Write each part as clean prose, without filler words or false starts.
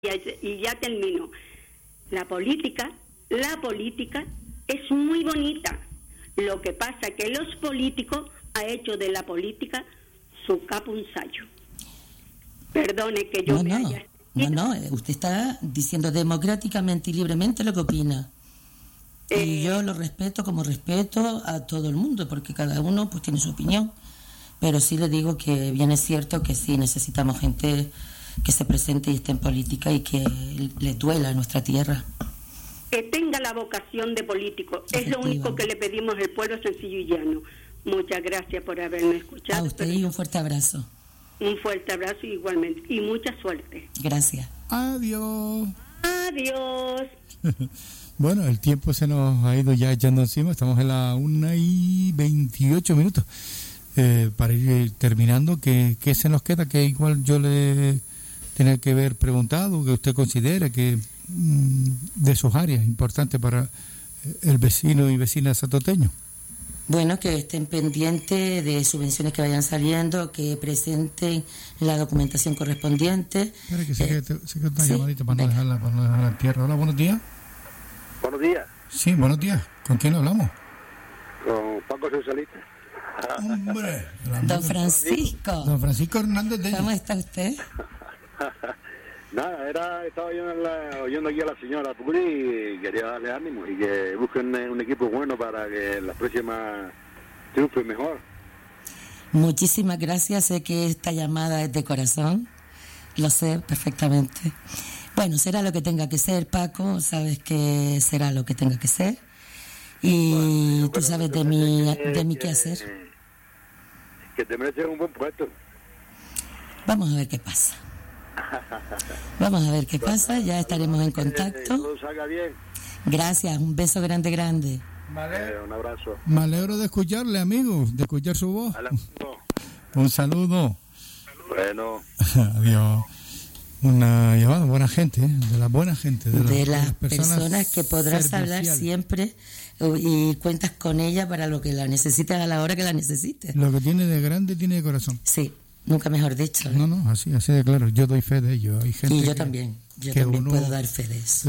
y ya termino. La política es muy bonita. Lo que pasa es que los políticos han hecho de la política su capo un sayo. Perdone que yo me haya... No, usted está diciendo democráticamente y libremente lo que opina. Y yo lo respeto como respeto a todo el mundo, porque cada uno pues tiene su opinión. Pero sí le digo que bien es cierto que sí necesitamos gente que se presente y esté en política y que le duela a nuestra tierra. Que tenga la vocación de político. Es lo único que le pedimos al pueblo sencillo y llano. Muchas gracias por haberme escuchado. A usted y un fuerte abrazo. Un fuerte abrazo igualmente. Y mucha suerte. Gracias. Adiós. Adiós. Bueno, el tiempo se nos ha ido ya echando encima. Estamos en la 1:28. Para ir terminando, ¿qué se nos queda? Que igual yo le tenía que haber preguntado, que usted considere que de sus áreas importantes para el vecino y vecina satoteño. Bueno, que estén pendientes de subvenciones que vayan saliendo, que presenten la documentación correspondiente. Espera que se quede una llamadita para no dejarla en tierra. Hola, buenos días. Buenos días. Sí, buenos días. ¿Con quién hablamos? Con Paco Socialista. Hombre. Don Francisco. Don Francisco Hernández de... ¿Cómo está usted? Nada, estaba oyendo aquí a la señora Puri y quería darle ánimo y que busquen un equipo bueno para que las próximas triunfen mejor. Muchísimas gracias, sé que esta llamada es de corazón, lo sé perfectamente. Bueno, será lo que tenga que ser, Paco, sabes que será lo que tenga que ser. Y bueno, tú sabes de mí qué hacer. Que te mereces un buen puesto. Vamos a ver qué pasa. Vamos a ver qué pasa, ya estaremos en contacto. Todo salga bien. Gracias, un beso grande. Un abrazo. Me alegro de escucharle, amigo, de escuchar su voz. Un saludo. Bueno. Adiós. Una llamada, buena gente, de la buena gente. De las personas que podrás hablar siempre y cuentas con ella para lo que la necesites a la hora que la necesites. Lo que tiene de grande tiene de corazón. Sí. Nunca mejor dicho. No, así de claro. Yo doy fe de ello. Hay gente y yo también puedo dar fe de eso.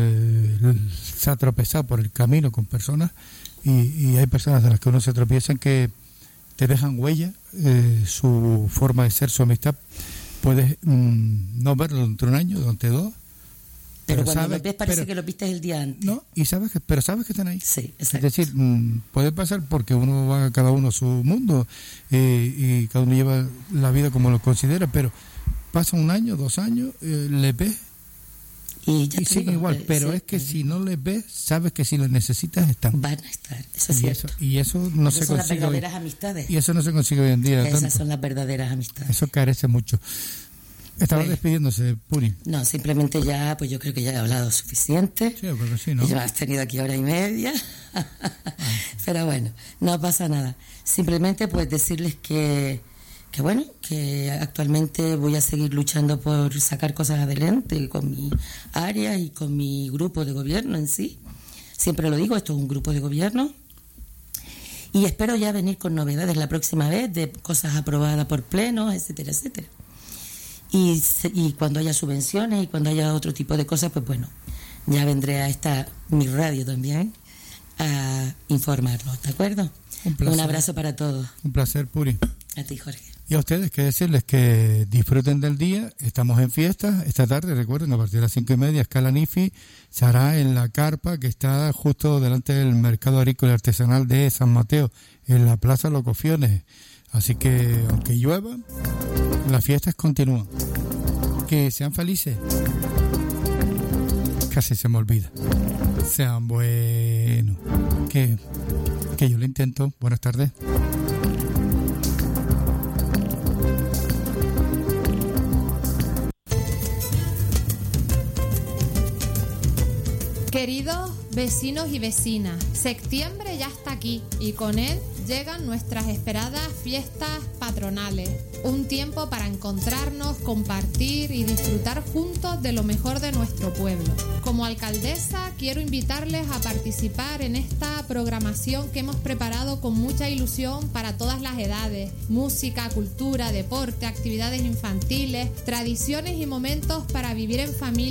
Se ha tropezado por el camino con personas y hay personas de las que uno se tropiezan que te dejan huella, su forma de ser, su amistad. Puedes no verlo durante un año, durante dos. Pero cuando lo ves parece que lo viste el día antes. No, sabes que están ahí. Sí, exacto. Es decir, puede pasar porque uno va cada uno a su mundo y cada uno lleva la vida como lo considera, pero pasa un año, 2 años, le ves y siguen igual. Pero sí, es que si no les ves, sabes que si los necesitas están. Van a estar, eso es cierto. Y eso no se consigue. Son las verdaderas amistades. Y eso no se consigue hoy en día. Esas son las verdaderas amistades. Eso carece mucho. Estaba despidiéndose, Puri. No, simplemente ya, pues yo creo que ya he hablado suficiente. Sí, porque sí, ¿no? Ya has tenido aquí 1:30. Pero bueno, no pasa nada. Simplemente pues decirles que bueno, que actualmente voy a seguir luchando por sacar cosas adelante con mi área y con mi grupo de gobierno en sí. Siempre lo digo, esto es un grupo de gobierno. Y espero ya venir con novedades la próxima vez de cosas aprobadas por plenos, etcétera, etcétera. Y cuando haya subvenciones y cuando haya otro tipo de cosas, pues bueno, ya vendré a mi radio también a informarlos, ¿de acuerdo? Un abrazo para todos. Un placer, Puri. A ti, Jorge. Y a ustedes que decirles que disfruten del día. Estamos en fiesta esta tarde, recuerden, a partir de las 5:30, Escala Nifi se hará en la carpa que está justo delante del Mercado Agrícola y Artesanal de San Mateo, en la Plaza Locofiones. Así que, aunque llueva, las fiestas continúan. Que sean felices. Casi se me olvida. Sean buenos. Que yo lo intento. Buenas tardes. Queridos vecinos y vecinas, septiembre ya está aquí y con él llegan nuestras esperadas fiestas patronales. Un tiempo para encontrarnos, compartir y disfrutar juntos de lo mejor de nuestro pueblo. Como alcaldesa quiero invitarles a participar en esta programación que hemos preparado con mucha ilusión para todas las edades. Música, cultura, deporte, actividades infantiles, tradiciones y momentos para vivir en familia